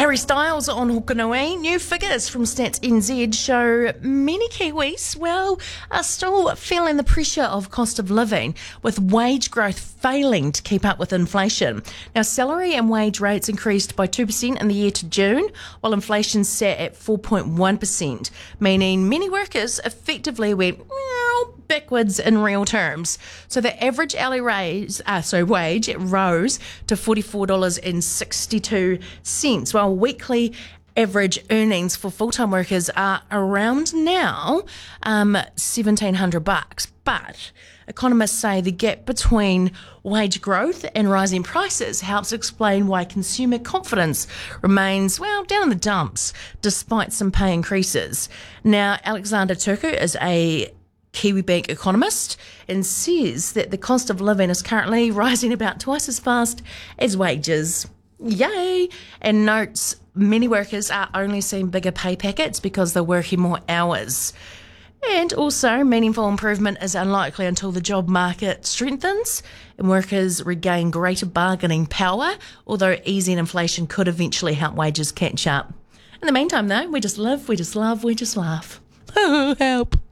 Harry Styles on Hokanui. New figures from Stats NZ show many Kiwis, are still feeling the pressure of cost of living, with wage growth failing to keep up with inflation. Now, salary and wage rates increased by 2% in the year to June, while inflation sat at 4.1%, meaning many workers effectively went backwards in real terms. So the average hourly wage rose to $44.62, while weekly average earnings for full-time workers are around now $1,700. But economists say the gap between wage growth and rising prices helps explain why consumer confidence remains, down in the dumps, despite some pay increases. Now, Alexander Turku is a Kiwibank economist and says that the cost of living is currently rising about twice as fast as wages. Yay! And notes many workers are only seeing bigger pay packets because they're working more hours. And also, meaningful improvement is unlikely until the job market strengthens and workers regain greater bargaining power, although easing inflation could eventually help wages catch up. In the meantime, though, we just live, we just love, we just laugh. Help.